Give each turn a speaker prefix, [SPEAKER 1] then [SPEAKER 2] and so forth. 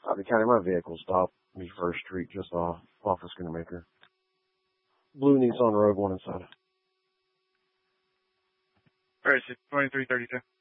[SPEAKER 1] The county, my vehicle stopped me First Street just off of Skinnermaker. Blue Nissan Rogue, one inside.
[SPEAKER 2] All right, 2332.